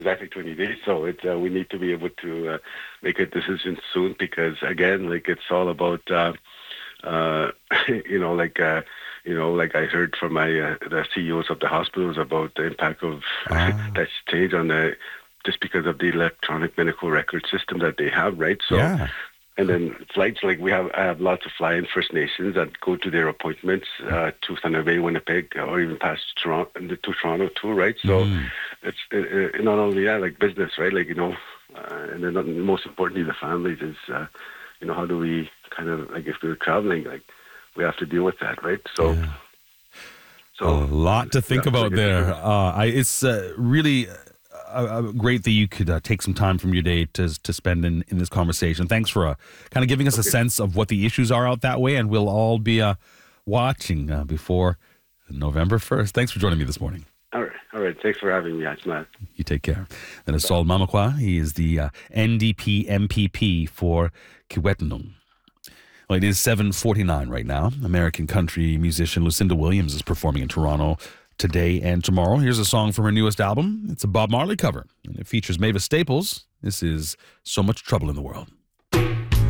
exactly 20 days. So we need to be able to make a decision soon because, again, like it's all about, uh, you know, like, like I heard from the CEOs of the hospitals about the impact of Ah, that change on just because of the electronic medical record system that they have, right? So, yeah. and then flights, like I have lots of fly-in First Nations that go to their appointments to Thunder Bay, Winnipeg, or even past Toronto too, right? So Mm. it's not only like business, right? Like and then most importantly, the families is how do we kind of like if we're traveling, like we have to deal with that, right? So Yeah. A so lot to yeah, think like about it's there. It's really great that you could take some time from your day to spend in this conversation. Thanks for kind of giving us a okay. sense of what the issues are out that way, and we'll all be watching before November 1st. Thanks for joining me this morning. All right, all right. Thanks for having me, Ajmal. You take care. That is Saul Mamakwa. He is the NDP MPP for Kiwetanung. Well, it is 7:49 right now. American country musician Lucinda Williams is performing in Toronto today and tomorrow. Here's a song from her newest album. It's a Bob Marley cover, and it features Mavis Staples. This is So Much Trouble in the World.